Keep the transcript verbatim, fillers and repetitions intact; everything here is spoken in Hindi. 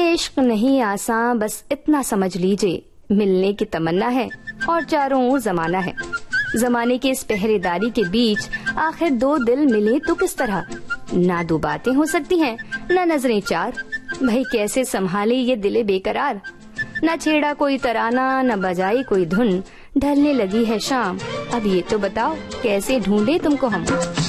इश्क नहीं आसान, बस इतना समझ लीजिए, मिलने की तमन्ना है और चारों ओर जमाना है। जमाने की इस पहरेदारी के बीच आखिर दो दिल मिले तो किस तरह? ना दो बातें हो सकती हैं, ना नजरें चार। भाई कैसे संभाले ये दिले बेकरार? ना छेड़ा कोई तराना, ना बजाई कोई धुन, ढलने लगी है शाम। अब ये तो बताओ कैसे ढूंढे तुमको हम।